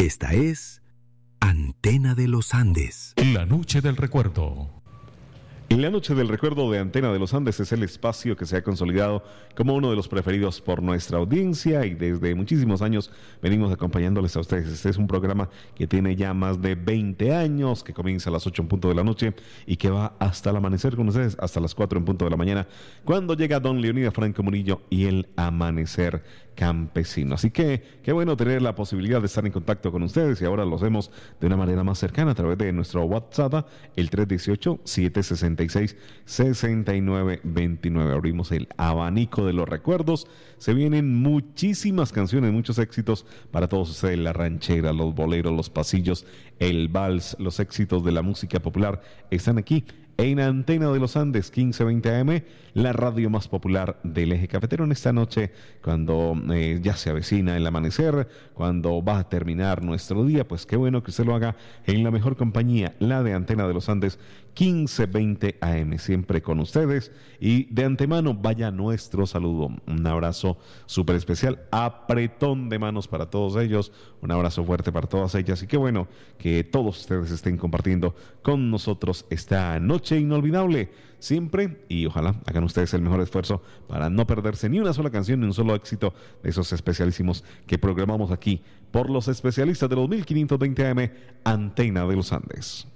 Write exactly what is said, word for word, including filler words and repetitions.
Esta es Antena de los Andes. La noche del recuerdo. En la noche del recuerdo de Antena de los Andes es el espacio que se ha consolidado como uno de los preferidos por nuestra audiencia y desde muchísimos años venimos acompañándoles a ustedes. Este es un programa que tiene ya más de veinte años, que comienza a las ocho en punto de la noche y que va hasta el amanecer con ustedes, hasta las cuatro en punto de la mañana, cuando llega don Leonidas Franco Murillo y el amanecer campesino. Así que qué bueno tener la posibilidad de estar en contacto con ustedes y ahora lo hacemos de una manera más cercana a través de nuestro WhatsApp, el tres uno ocho, siete seis seis, seis nueve dos nueve. Abrimos el abanico de los recuerdos. Se vienen muchísimas canciones, muchos éxitos para todos ustedes: la ranchera, los boleros, los pasillos, el vals, los éxitos de la música popular están aquí en Antena de los Andes, quince veinte A M, la radio más popular del eje cafetero. En esta noche, cuando eh, ya se avecina el amanecer, cuando va a terminar nuestro día, pues qué bueno que usted lo haga en la mejor compañía, la de Antena de los Andes, quince veinte A M, siempre con ustedes. Y de antemano, vaya nuestro saludo, un abrazo súper especial, apretón de manos para todos ellos, un abrazo fuerte para todas ellas, y qué bueno que todos ustedes estén compartiendo con nosotros esta noche inolvidable siempre, y ojalá hagan ustedes el mejor esfuerzo para no perderse ni una sola canción ni un solo éxito de esos especialísimos que programamos aquí por los especialistas de los mil quinientos veinte A M, Antena de los Andes.